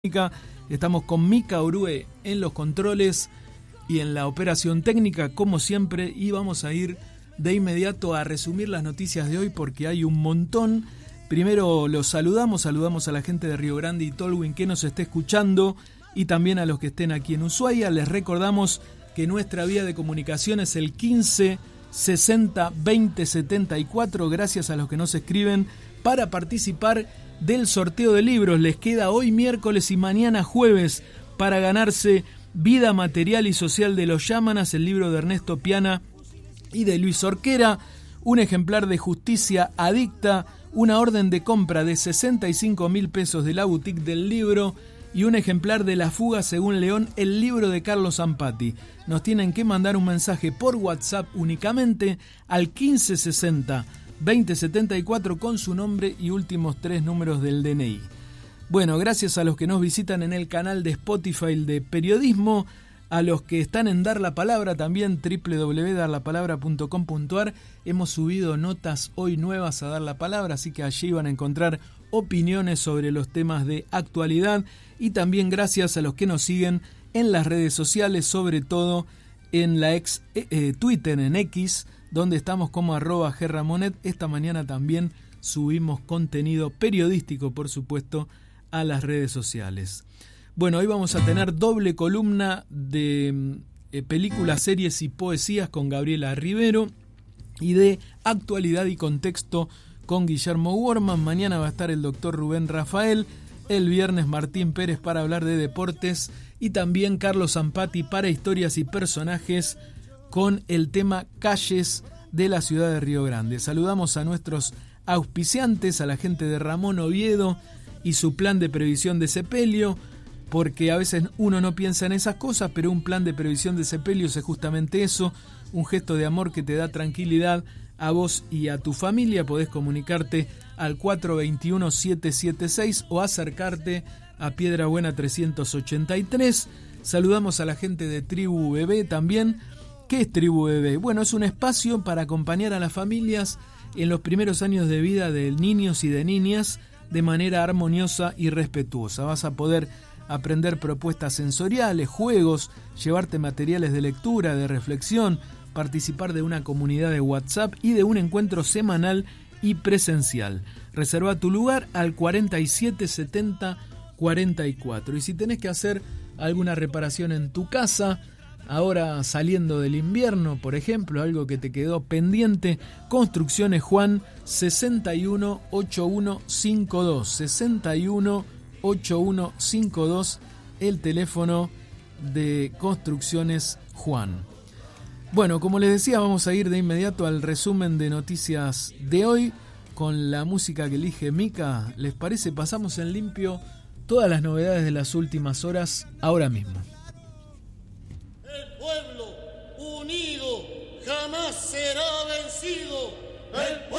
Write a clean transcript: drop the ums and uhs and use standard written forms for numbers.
Estamos con Mica Orue en los controles y en la operación técnica, como siempre, y vamos a ir de inmediato a resumir las noticias de hoy porque hay un montón. Primero los saludamos a la gente de Río Grande y Tolwyn que nos esté escuchando y también a los que estén aquí en Ushuaia. Les recordamos que nuestra vía de comunicación es el 15 60 20 74. Gracias a los que nos escriben para participar del sorteo de libros. Les queda hoy miércoles y mañana jueves para ganarse Vida Material y Social de los Yámanas, el libro de Ernesto Piana y de Luis Orquera, un ejemplar de Justicia Adicta, una orden de compra de 65.000 pesos de la boutique del libro y un ejemplar de La Fuga según León, el libro de Carlos Zampati. Nos tienen que mandar un mensaje por WhatsApp únicamente al 1560 2074 con su nombre y últimos 3 números del DNI. Bueno, gracias a los que nos visitan en el canal de Spotify de Periodismo, a los que están en Dar la Palabra también, www.darlapalabra.com.ar. Hemos subido notas hoy nuevas a Dar la Palabra, así que allí van a encontrar opiniones sobre los temas de actualidad. Y también gracias a los que nos siguen en las redes sociales, sobre todo en la Twitter, en X, donde estamos como @gramonet. Esta mañana también subimos contenido periodístico, por supuesto, a las redes sociales. Bueno, hoy vamos a tener doble columna de películas, series y poesías con Gabriela Rivero y de actualidad y contexto con Guillermo Worman. Mañana va a estar el doctor Rubén Rafael, el viernes Martín Pérez para hablar de deportes y también Carlos Zampati para historias y personajes con el tema calles de la ciudad de Río Grande. Saludamos a nuestros auspiciantes, a la gente de Ramón Oviedo y su plan de previsión de sepelio, porque a veces uno no piensa en esas cosas, pero un plan de previsión de sepelio es justamente eso, un gesto de amor que te da tranquilidad a vos y a tu familia. Podés comunicarte al 421-776 o acercarte a Piedra Buena 383. Saludamos a la gente de Tribu Bebé también. ¿Qué es Tribu Bebé? Bueno, es un espacio para acompañar a las familias en los primeros años de vida de niños y de niñas de manera armoniosa y respetuosa. Vas a poder aprender propuestas sensoriales, juegos, llevarte materiales de lectura, de reflexión, participar de una comunidad de WhatsApp y de un encuentro semanal y presencial. Reserva tu lugar al 4770 44. Y si tenés que hacer alguna reparación en tu casa, ahora saliendo del invierno, por ejemplo, algo que te quedó pendiente, Construcciones Juan 618152, 618152, el teléfono de Construcciones Juan. Bueno, como les decía, vamos a ir de inmediato al resumen de noticias de hoy con la música que elige Mica. ¿Les parece? Pasamos en limpio todas las novedades de las últimas horas ahora mismo. El pueblo unido jamás será vencido. El pueblo